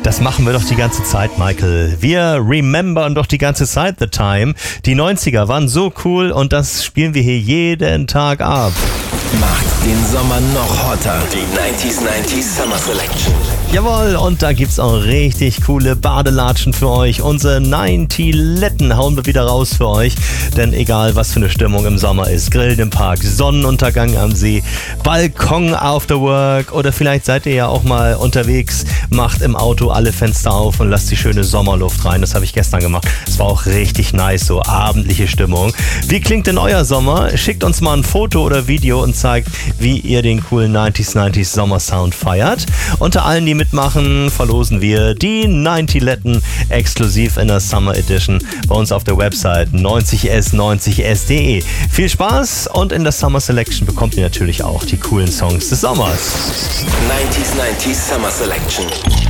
Das machen wir doch die ganze Zeit, Michael. Wir remembern doch die ganze Zeit the time. Die 90er waren so cool und das spielen wir hier jeden Tag ab. Macht den Sommer noch hotter. Die 90s Summer Selection. Jawohl, und da gibt's auch richtig coole Badelatschen für euch. Unsere 90-Letten hauen wir wieder raus für euch. Denn egal, was für eine Stimmung im Sommer ist, Grillen im Park, Sonnenuntergang am See, Balkon after work oder vielleicht seid ihr ja auch mal unterwegs, macht im Auto alle Fenster auf und lasst die schöne Sommerluft rein. Das habe ich gestern gemacht. Es war auch richtig nice, so abendliche Stimmung. Wie klingt denn euer Sommer? Schickt uns mal ein Foto oder Video und zeigt, wie ihr den coolen 90s Sommersound feiert. Unter allen, die mitmachen, verlosen wir die 90-Letten exklusiv in der Summer Edition bei uns auf der Website 90s90s.de. Viel Spaß und in der Summer Selection bekommt ihr natürlich auch die coolen Songs des Sommers. 90s Summer Selection.